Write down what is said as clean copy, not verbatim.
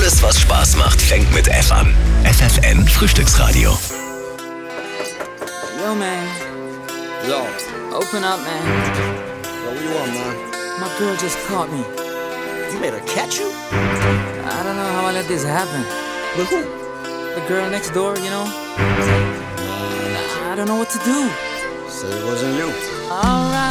Alles, was Spaß macht, fängt mit F an. FFN Frühstücksradio. Yo, man. Yo. Open up, man. Yo, what you want, man? My girl just caught me. You made her catch you? I don't know how I let this happen. With who? The girl next door, you know? I don't know what to do. So it wasn't you. Alright.